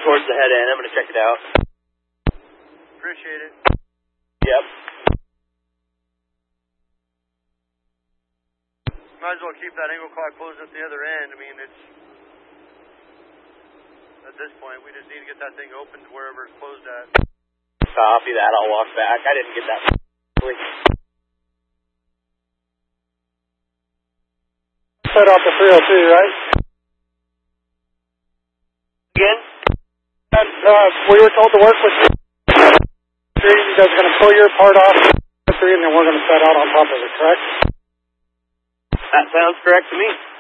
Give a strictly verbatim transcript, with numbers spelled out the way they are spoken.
towards the head end. I'm going to check it out. Appreciate it. Yep. Might as well keep that angle clock closed at the other end. I mean, it's, at this point, we just need to get that thing open to wherever it's closed at. Copy that. I'll walk back. I didn't get that. Set off the three oh two, right? Again? And, uh, we were told to work with you. You guys are going to pull your part off the three, and then we're going to set out on top of it, correct? That sounds correct to me.